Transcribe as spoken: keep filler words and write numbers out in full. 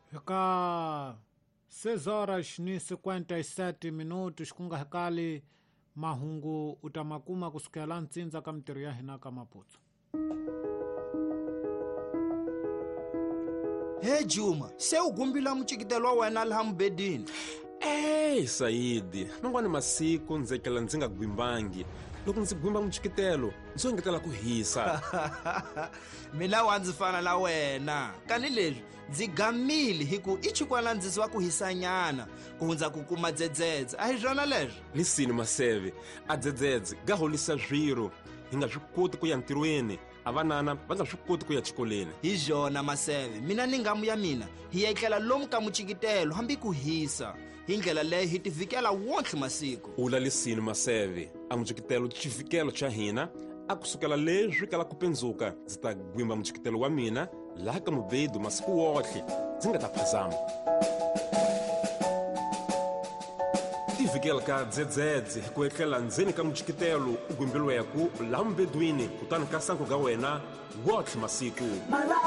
Hika seis horas ni cinquenta e sete minutos kunga hekali mahungu utamakuma kusikela ntsinza kamtiri ya hina kamaputso. He Juma, se ugumbila mchikitelo wa wena alhambedini. Hey Saidi, mangwani masiku nzekela nzinga gwimbangi. Loko ndzi gwimba mchikitelo, nzo ngetela kuhisa. Mina wanzifana la wena. Kani leswi, ndzi gamili hiku ichikwana ndzisi wa kuhisanyana, kuhunza kukuma dzedzedze. Ahi zona leswi? Lisini maseve, a dzedzedze, gaholisa zwiro. Hinga zwikoti kuya ntirweni, avanana vanga zwikoti kuya chikoleni. Hi zona maseve, mina ningamu ya mina, hiya ikela lomu ka mchikitelo, hambi kuhisa. Hindlela leyi hi tivikela wontlhe masiku. Ula lisini maseve, a mchikitelo chivikelo cha hina, a kusukela leswi kala kupendzuka, ndzi ta gwimba mchikitelo wa mina, laha ka mubedu masiku wontlhe, ndzi nga ta phazama. Tivikela ka dzedzedze ku etlela ndzeni ka mchikitelo u gwimbilweku laha mubedwini kutani ka sangu ga wena wontlhe masiku.